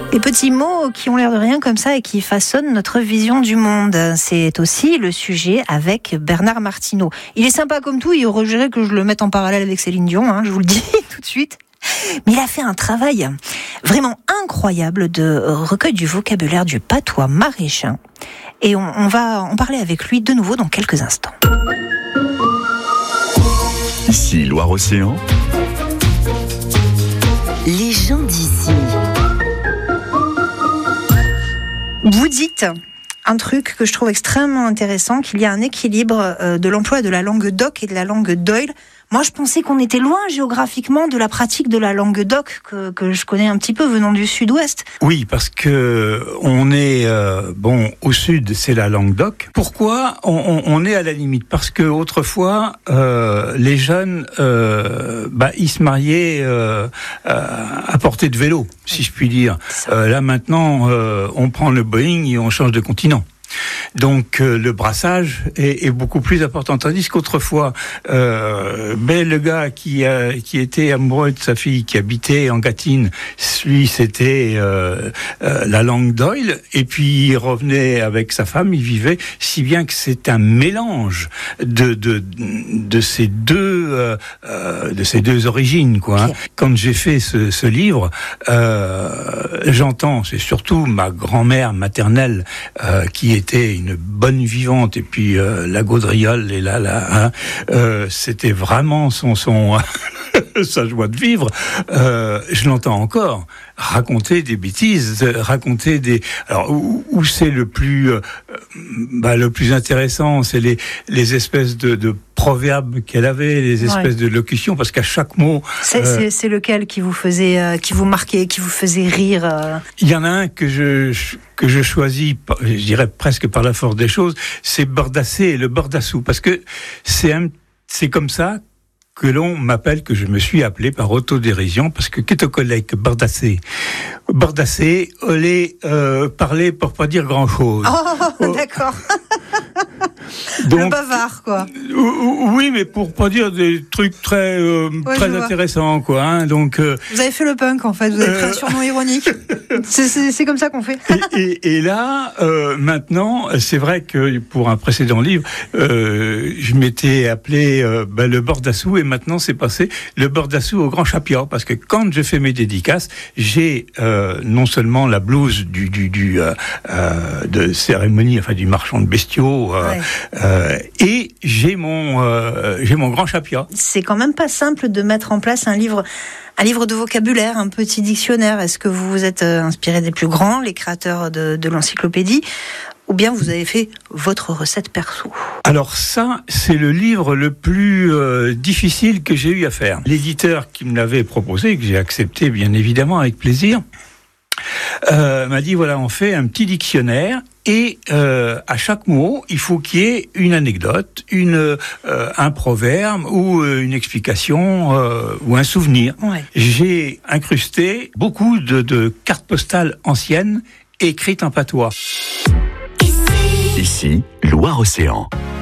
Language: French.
Les petits mots qui ont l'air de rien comme ça et qui façonnent notre vision du monde. C'est aussi le sujet avec Bernard Martineau. Il est sympa comme tout, il aurait géré que je le mette en parallèle avec Céline Dion, je vous le dis tout de suite. Mais il a fait un travail vraiment incroyable de recueil du vocabulaire du patois maraîchin. Et on va en parler avec lui de nouveau dans quelques instants. Ici Loire-Océan. Les gens d'ici. Vous dites un truc que je trouve extrêmement intéressant, qu'il y a un équilibre de l'emploi de la langue doc et de la langue doyle. Moi, je pensais qu'on était loin géographiquement de la pratique de la langue doc que je connais un petit peu venant du sud-ouest. Oui, parce que on est au sud, c'est la langue doc. Pourquoi on est à la limite? Parce que autrefois, les jeunes, ils se mariaient à portée de vélo, si je puis dire. Là maintenant, on prend le Boeing et on change de continent. Donc le brassage est beaucoup plus important, tandis qu'autrefois le gars qui était amoureux de sa fille qui habitait en Gâtine, lui c'était la langue doyle, et puis il revenait avec sa femme, il vivait, si bien que c'est un mélange de ces deux origines, quoi. Okay. Quand j'ai fait ce livre, j'entends, c'est surtout ma grand-mère maternelle qui était une bonne vivante, et puis la gaudriole et c'était vraiment son sa joie de vivre. Je l'entends encore raconter des bêtises, raconter des. Alors où c'est le plus intéressant, c'est les espèces de proverbes qu'elle avait, les espèces de locutions, parce qu'à chaque mot. C'est lequel qui vous faisait, qui vous marquait, qui vous faisait rire? Il y en a un que je choisis, je dirais presque par la force des choses, c'est Bordacé et le Bordassou, parce que c'est comme ça que l'on m'appelle, que je me suis appelé par autodérision, parce que qu'est-ce collègue Bordacé, olé, parler pour pas dire grand-chose. Oh, d'accord. Donc, le bavard, quoi. Oui, mais pour pas dire des trucs très intéressants, quoi. Donc, vous avez fait le punk, en fait. Vous avez pris un surnom ironique. C'est comme ça qu'on fait. et là, maintenant, c'est vrai que pour un précédent livre, je m'étais appelé le Bordassou, et maintenant c'est passé le Bordassou au Grand Chapia, parce que quand je fais mes dédicaces, j'ai non seulement la blouse de cérémonie, enfin du marchand de bestiaux, et j'ai mon Grand Chapia. C'est quand même pas simple de mettre en place un livre de vocabulaire, un petit dictionnaire. Est-ce que vous vous êtes inspiré des plus grands, les créateurs de l'encyclopédie, ou bien vous avez fait votre recette perso? Alors ça, c'est le livre le plus difficile que j'ai eu à faire. L'éditeur qui me l'avait proposé, que j'ai accepté bien évidemment avec plaisir, m'a dit voilà, on fait un petit dictionnaire, et à chaque mot, il faut qu'il y ait une anecdote, un proverbe ou une explication ou un souvenir. Ouais. J'ai incrusté beaucoup de cartes postales anciennes écrites en patois. Ici, Loire-Océan.